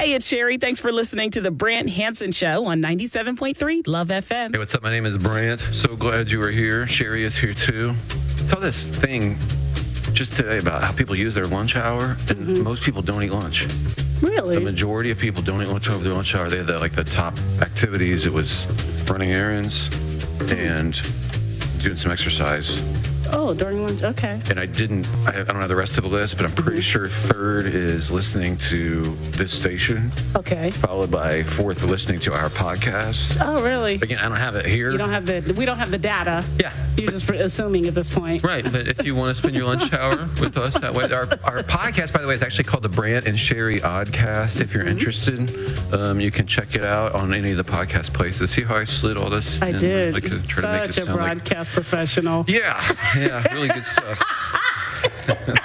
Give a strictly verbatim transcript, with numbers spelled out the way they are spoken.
it's Sherry. Thanks for listening to the Brant Hansen Show on ninety-seven point three Love F M. Hey, what's up? My name is Brant. So glad you were here. Sherry is here too. I saw this thing just today about how people use their lunch hour, and mm-hmm. most people don't eat lunch. Really? The majority of people don't eat lunch over their lunch hour. They had the, like the top activities. It was running errands and doing some exercise. Oh, during lunch? Okay. And I didn't, I don't have the rest of the list, but I'm pretty mm-hmm. sure third is listening to this station. Okay. Followed by fourth, listening to our podcast. Oh, really? Again, I don't have it here. You don't have the, we don't have the data. Yeah. You're just assuming at this point. Right. But if you want to spend your lunch hour with us that way, our, our podcast, by the way, is actually called the Brant and Sherry Oddcast. If you're mm-hmm. interested, um, you can check it out on any of the podcast places. See how I slid all this? I in? did. Like, try Such to make it a broadcast like, professional. Yeah. Yeah. Really good stuff.